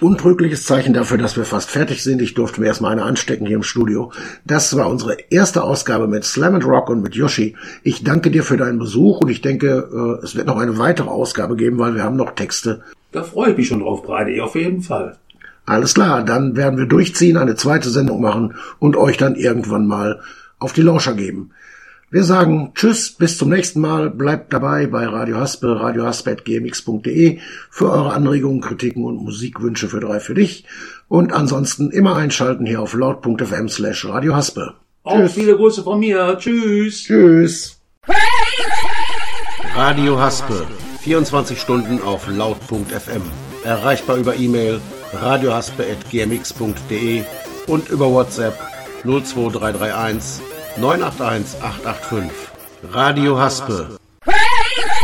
untrügliches Zeichen dafür, dass wir fast fertig sind. Ich durfte mir erstmal eine anstecken hier im Studio. Das war unsere erste Ausgabe mit Slam & Rock und mit Yoshi. Ich danke dir für deinen Besuch und ich denke, es wird noch eine weitere Ausgabe geben, weil wir haben noch Texte. Da freue ich mich schon drauf, Brady, auf jeden Fall. Alles klar, dann werden wir durchziehen, eine zweite Sendung machen und euch dann irgendwann mal auf die Lauscher geben. Wir sagen Tschüss, bis zum nächsten Mal. Bleibt dabei bei Radio Haspe, radiohaspe@gmx.de für eure Anregungen, Kritiken und Musikwünsche für 3 für dich. Und ansonsten immer einschalten hier auf laut.fm/Radio Haspe. Auch viele Grüße von mir. Tschüss. Tschüss. Radio Haspe, 24 Stunden auf laut.fm. Erreichbar über E-Mail radiohaspe@gmx.de und über WhatsApp 02331 981 885. Radio Haspe.